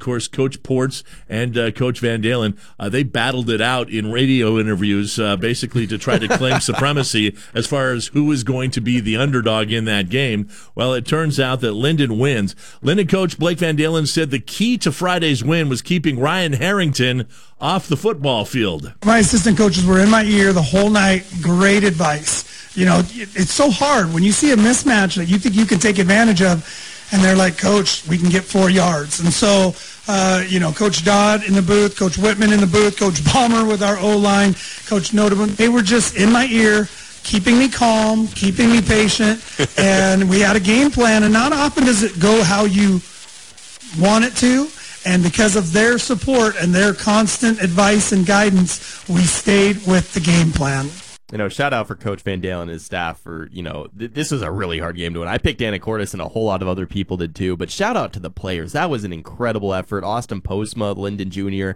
course, Coach Ports and Coach Van Dalen, they battled it out in radio interviews, basically to try to claim supremacy as far as who is going to be the underdog in that game. Well, it turns out that Linden wins. Linden coach Blake Van Dalen said the key to Friday's win was keeping Ryan Harrington off the football field. My assistant coaches were in my ear the whole night. Great advice. You know, it's so hard when you see a mismatch that you think you can take advantage of, and they're like, Coach, we can get 4 yards. And so, Coach Dodd in the booth, Coach Whitman in the booth, Coach Balmer with our O-line, Coach Notabun, they were just in my ear, keeping me calm, keeping me patient, and we had a game plan, and not often does it go how you want it to. And because of their support and their constant advice and guidance, we stayed with the game plan. Shout out for Coach Van Dalen and his staff for, this was a really hard game to win. I picked Anacortes and a whole lot of other people did too, but shout out to the players. That was an incredible effort. Austin Postma, Linden Jr.,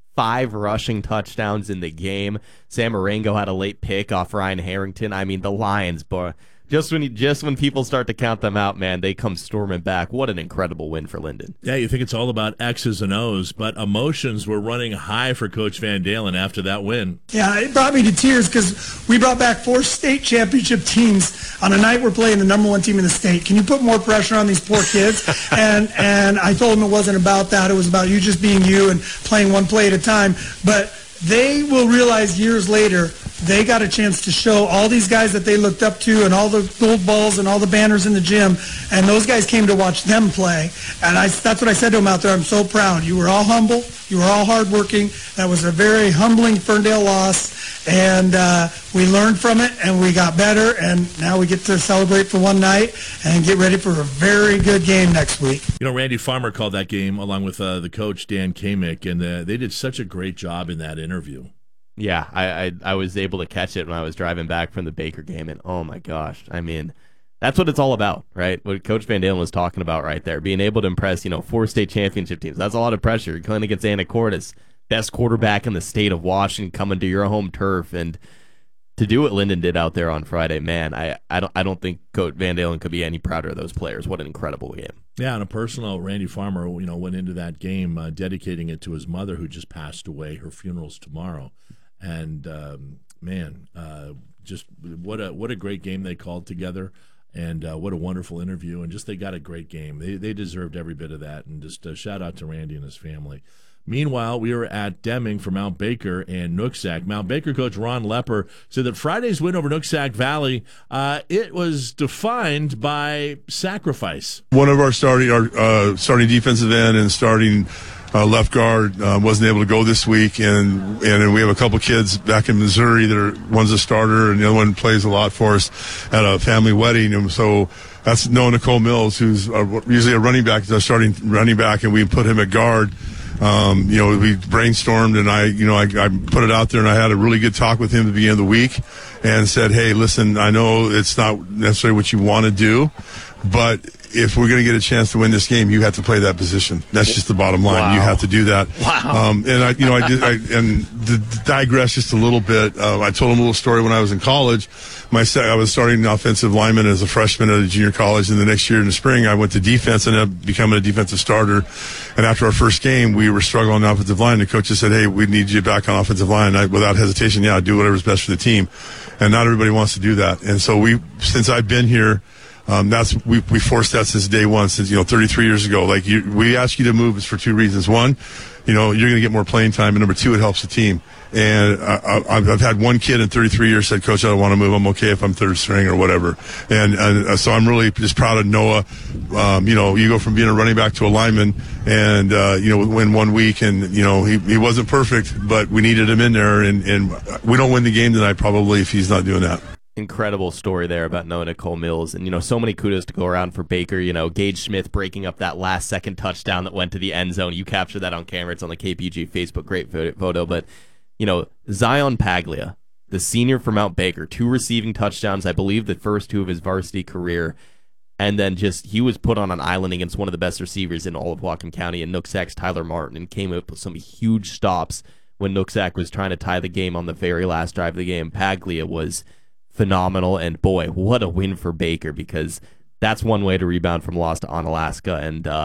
5 rushing touchdowns in the game. Sam Marengo had a late pick off Ryan Harrington. I mean, the Lions, boy. Just when people start to count them out, man, they come storming back. What an incredible win for Linden. Yeah, you think it's all about X's and O's, but emotions were running high for Coach Van Dalen after that win. Yeah, it brought me to tears because we brought back 4 state championship teams on a night we're playing the number 1 team in the state. Can you put more pressure on these poor kids? and I told them it wasn't about that. It was about you just being you and playing one play at a time. But they will realize years later they got a chance to show all these guys that they looked up to and all the gold balls and all the banners in the gym, and those guys came to watch them play. And that's what I said to them out there. I'm so proud. You were all humble. You were all hardworking. That was a very humbling Ferndale loss, and we learned from it, and we got better, and now we get to celebrate for one night and get ready for a very good game next week. Randy Farmer called that game along with the coach, Dan Kamick, and they did such a great job in that interview. Yeah, I was able to catch it when I was driving back from the Baker game, and oh my gosh, I mean, that's what it's all about, right? What Coach Van Dalen was talking about right there, being able to impress, 4 state championship teams. That's a lot of pressure. You're going against Anacortes, best quarterback in the state of Washington, coming to your home turf, and to do what Linden did out there on Friday, man, I don't think Coach Van Dalen could be any prouder of those players. What an incredible game. Yeah, on a personal, Randy Farmer, went into that game dedicating it to his mother who just passed away. Her funeral's tomorrow. And just what a great game they called together, and what a wonderful interview, and just they got a great game. They deserved every bit of that, and just shout out to Randy and his family. Meanwhile, we were at Deming for Mount Baker and Nooksack. Mount Baker coach Ron Lepper said that Friday's win over Nooksack Valley, it was defined by sacrifice. One of our starting defensive end and starting left guard wasn't able to go this week, and we have a couple kids back in Missouri one's a starter and the other one plays a lot for us at a family wedding, and so that's Noah Nicole Mills, who's usually a running back, a starting running back, and we put him at guard. We brainstormed, and I put it out there, and I had a really good talk with him at the beginning of the week and said, hey, listen, I know it's not necessarily what you want to do, but if we're going to get a chance to win this game, you have to play that position. That's just the bottom line. Wow. You have to do that. Wow. To digress just a little bit, I told him a little story when I was in college. I was starting an offensive lineman as a freshman at a junior college, and the next year in the spring, I went to defense and ended up becoming a defensive starter. And after our first game, we were struggling on the offensive line. The coach just said, hey, we need you back on offensive line. And without hesitation, yeah, do whatever's best for the team. And not everybody wants to do that. And so since I've been here, we forced that since day one, since 33 years ago. We ask you to move is for 2 reasons. One, you're going to get more playing time, and number 2, it helps the team. And I've had one kid in 33 years said, Coach, I don't want to move. I'm okay if I'm third string or whatever. And so I'm really just proud of Noah. You go from being a running back to a lineman, and win 1 week, and he wasn't perfect, but we needed him in there, and we don't win the game tonight probably if he's not doing that. Incredible story there about Noah Nicole Mills, and so many kudos to go around for Baker. Gage Smith breaking up that last second touchdown that went to the end zone. You captured that on camera. It's on the KPG Facebook. Great photo. But Zion Paglia, the senior for Mount Baker, 2 receiving touchdowns, I believe the first 2 of his varsity career, and then he was put on an island against one of the best receivers in all of Whatcom County, and Nooksack's Tyler Martin, and came up with some huge stops when Nooksack was trying to tie the game on the very last drive of the game. Paglia was phenomenal, and boy, what a win for Baker, because that's one way to rebound from loss to Onalaska, and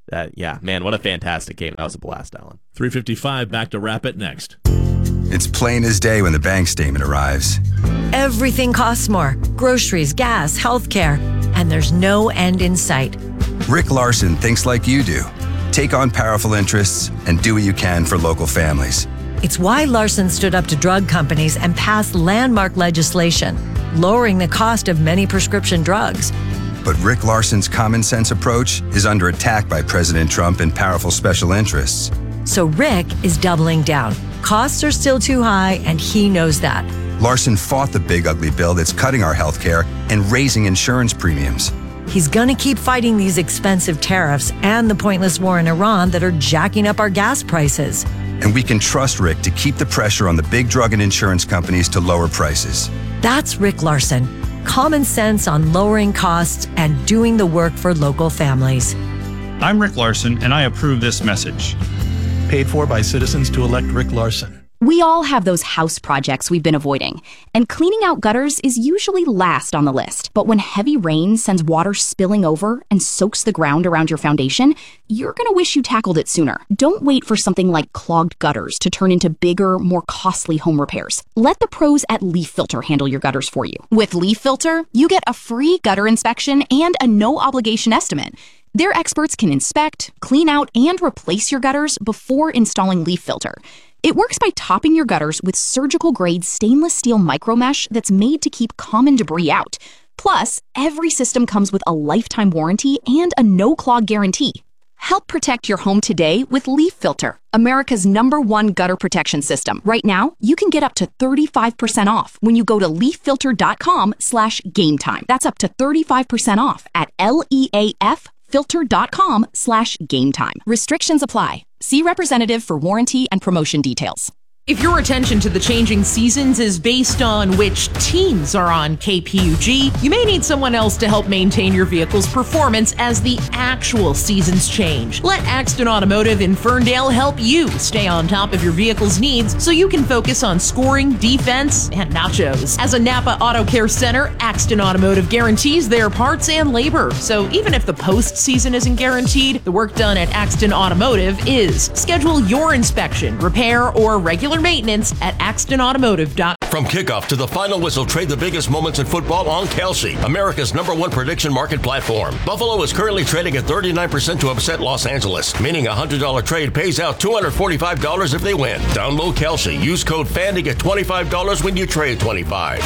Man, what a fantastic game. That was a blast, Alan. 3:55, back to Wrap It next. It's plain as day when the bank statement arrives. Everything costs more. Groceries, gas, healthcare, and there's no end in sight. Rick Larson thinks like you do. Take on powerful interests and do what you can for local families. It's why Larson stood up to drug companies and passed landmark legislation, lowering the cost of many prescription drugs. But Rick Larson's common sense approach is under attack by President Trump and powerful special interests. So Rick is doubling down. Costs are still too high, and he knows that. Larson fought the big ugly bill that's cutting our health care and raising insurance premiums. He's going to keep fighting these expensive tariffs and the pointless war in Iran that are jacking up our gas prices. And we can trust Rick to keep the pressure on the big drug and insurance companies to lower prices. That's Rick Larson. Common sense on lowering costs and doing the work for local families. I'm Rick Larson, and I approve this message. Paid for by citizens to elect Rick Larson. We all have those house projects we've been avoiding, and cleaning out gutters is usually last on the list. But when heavy rain sends water spilling over and soaks the ground around your foundation, you're going to wish you tackled it sooner. Don't wait for something like clogged gutters to turn into bigger, more costly home repairs. Let the pros at Leaf Filter handle your gutters for you. With Leaf Filter, you get a free gutter inspection and a no-obligation estimate. Their experts can inspect, clean out, and replace your gutters before installing Leaf Filter. It works by topping your gutters with surgical-grade stainless steel micromesh that's made to keep common debris out. Plus, every system comes with a lifetime warranty and a no-clog guarantee. Help protect your home today with Leaf Filter, America's #1 gutter protection system. Right now, you can get up to 35% off when you go to leaffilter.com/gametime. That's up to 35% off at leaffilter.com/gametime. Restrictions apply. See representative for warranty and promotion details. If your attention to the changing seasons is based on which teams are on KPUG, you may need someone else to help maintain your vehicle's performance as the actual seasons change. Let Axton Automotive in Ferndale help you stay on top of your vehicle's needs so you can focus on scoring, defense, and nachos. As a Napa Auto Care Center, Axton Automotive guarantees their parts and labor. So even if the postseason isn't guaranteed, the work done at Axton Automotive is. Schedule your inspection, repair, or regular maintenance at axtonautomotive.com. From kickoff to the final whistle, trade the biggest moments in football on Kelsey, America's #1 prediction market platform. Buffalo is currently trading at 39% to upset Los Angeles, meaning a $100 trade pays out $245 if they win. Download Kelsey. Use code FAN to get $25 when you trade $25.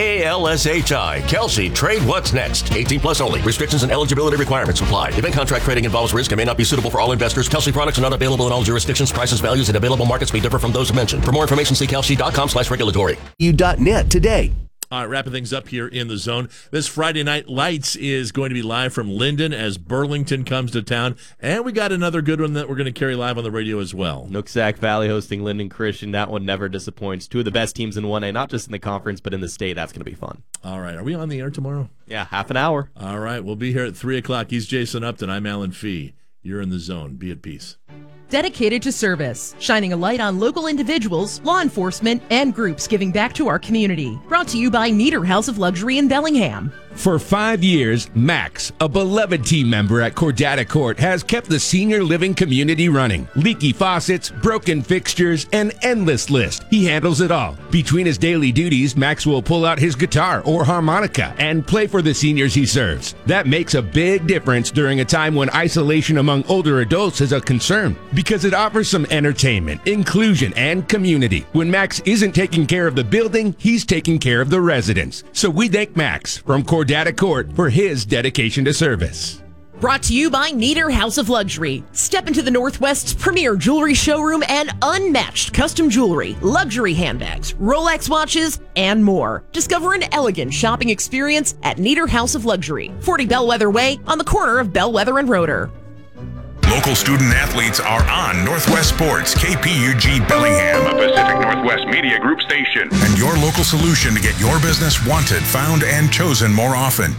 KALSHI. Kelsey. Trade what's next. 18 plus only. Restrictions and eligibility requirements apply. Event contract trading involves risk and may not be suitable for all investors. Kelsey products are not available in all jurisdictions. Prices, values, and available markets may differ from those mentioned. For more information, see kelsey.com/regulatory. U.net today. All right, wrapping things up here in the zone. This Friday Night Lights is going to be live from Linden as Burlington comes to town. And we got another good one that we're going to carry live on the radio as well. Nooksack Valley hosting Linden Christian. That one never disappoints. Two of the best teams in 1A, not just in the conference, but in the state. That's going to be fun. All right, are we on the air tomorrow? Yeah, half an hour. All right, we'll be here at 3 o'clock. He's Jason Upton. I'm Alan Fee. You're in the zone. Be at peace. Dedicated to service, shining a light on local individuals, law enforcement, and groups giving back to our community. Brought to you by Nieder House of Luxury in Bellingham. For 5 years, Max, a beloved team member at Cordata Court, has kept the senior living community running. Leaky faucets, broken fixtures, an endless list. He handles it all. Between his daily duties, Max will pull out his guitar or harmonica and play for the seniors he serves. That makes a big difference during a time when isolation among older adults is a concern, because it offers some entertainment, inclusion, and community. When Max isn't taking care of the building, he's taking care of the residents. So we thank Max from Cordata Court for his dedication to service. Brought to you by Nieder House of Luxury. Step into the Northwest's premier jewelry showroom and unmatched custom jewelry, luxury handbags, Rolex watches, and more. Discover an elegant shopping experience at Nieder House of Luxury, 40 Bellwether Way on the corner of Bellwether and Roeder. Local student athletes are on Northwest Sports, KPUG Bellingham, a Pacific Northwest Media Group station, and your local solution to get your business wanted, found, and chosen more often.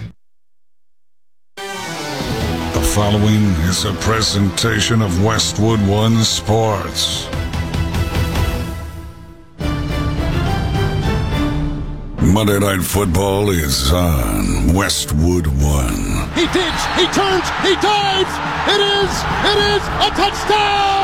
The following is a presentation of Westwood One Sports. Monday Night Football is on Westwood One. he digs, he turns, he dives. It is a touchdown!